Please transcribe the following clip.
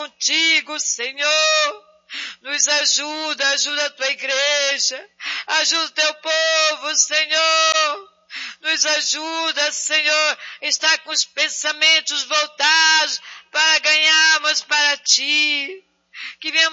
contigo, Senhor. Nos ajuda a tua igreja, ajuda o teu povo, Senhor. Nos ajuda, Senhor, está com os pensamentos voltados para ganharmos para ti. Que venhamos